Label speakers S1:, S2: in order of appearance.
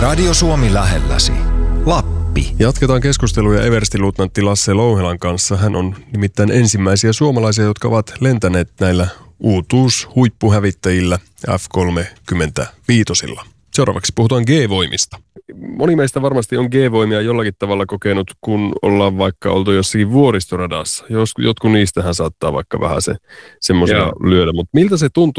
S1: Radio Suomi lähelläsi. Lappi.
S2: Jatketaan keskusteluja everstiluutnantti Lasse Louhelan kanssa. Hän on nimittäin ensimmäisiä suomalaisia, jotka ovat lentäneet näillä uutuushuippuhävittäjillä F-35. Seuraavaksi puhutaan G-voimista. Moni meistä varmasti on G-voimia jollakin tavalla kokenut, kun ollaan vaikka oltu jossakin vuoristoradassa. Jotkut niistähän saattaa vaikka vähän semmoisena lyödä, mutta miltä se tuntuu